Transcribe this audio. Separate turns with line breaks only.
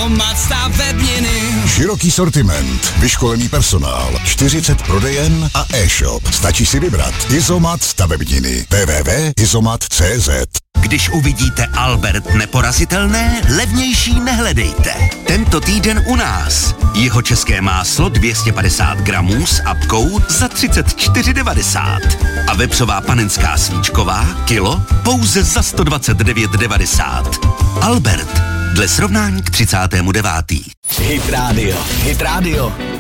Izomat stavebniny.
Široký sortiment, vyškolený personál, 40 prodejen a e-shop. Stačí si vybrat. Izomat stavebniny. www.izomat.cz.
Když uvidíte Albert neporazitelné, levnější nehledejte. Tento týden u nás. Jihočeské máslo 250 gramů s apkou za 34,90. A vepřová panenská svíčková kilo pouze za 129,90. Albert, dle srovnání k 39.
Hit Radio.